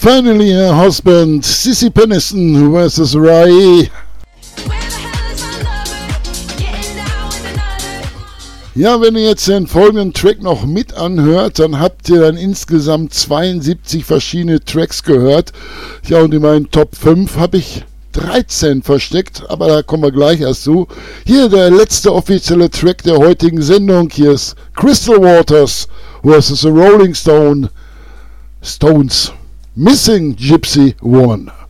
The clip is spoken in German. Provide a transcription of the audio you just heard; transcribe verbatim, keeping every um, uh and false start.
Finally Her Husband, Sissy Peniston versus Rai. Ja, wenn ihr jetzt den folgenden Track noch mit anhört, dann habt ihr dann insgesamt zweiundsiebzig verschiedene Tracks gehört. Ja, und in meinen Top fünf habe ich dreizehn versteckt, aber da kommen wir gleich erst zu. Hier der letzte offizielle Track der heutigen Sendung. Hier ist Crystal Waters versus the Rolling Stone Stones. Missing Gypsy One.